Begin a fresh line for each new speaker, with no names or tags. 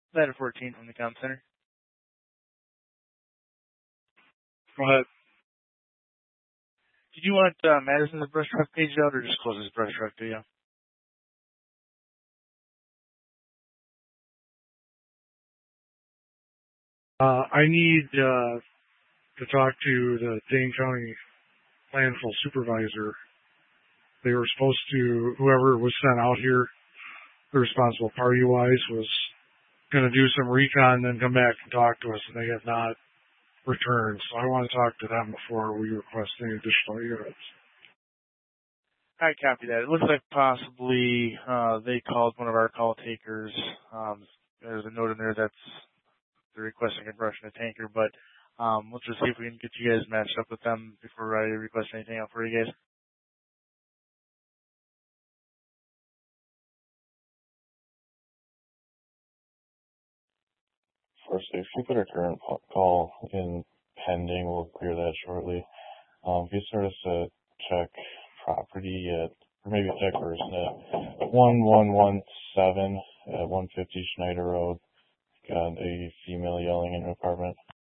Ladder 14 from the comm center.
Go ahead.
Did you want Madison's brush truck page out or just close his brush truck to you?
I need to talk to the Dane County landfill supervisor. They were supposed to, whoever was sent out here, the responsible party-wise, was going to do some recon and then come back and talk to us, and they have not returned. So I want to talk to them before we request any additional units.
I copy that. It looks like possibly they called one of our call takers. There's a note in there that's they're requesting a brush and a tanker, but let's just see if we can get you guys matched up with them before I request anything out for you guys.
First, if you put our current call in pending, we'll clear that shortly. If you start us to check property at, or maybe check first at 1117 at 150 Schneider Road. Got a female yelling in her apartment.